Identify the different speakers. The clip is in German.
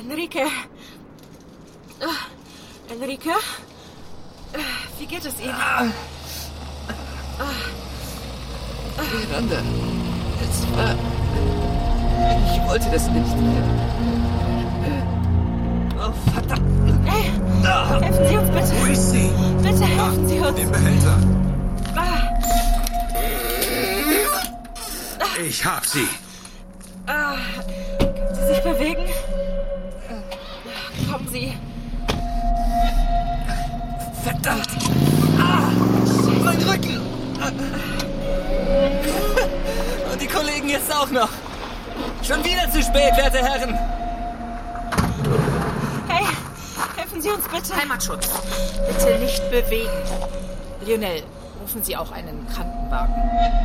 Speaker 1: Enrique? Enrique? Wie geht es Ihnen?
Speaker 2: Miranda, es war... Ich wollte das nicht. Oh, verdammt.
Speaker 1: Hey, helfen Sie uns bitte.
Speaker 3: Wo ist sie?
Speaker 1: Bitte helfen Sie uns.
Speaker 3: Im Behälter. Ich hab sie.
Speaker 1: Können Sie sich bewegen? Kommen Sie.
Speaker 2: Verdammt. Mein Rücken. Und die Kollegen jetzt auch noch. Schon wieder zu spät, werte Herren.
Speaker 1: Hey, helfen Sie uns bitte.
Speaker 4: Heimatschutz. Bitte nicht bewegen. Lionel, rufen Sie auch einen Krankenwagen.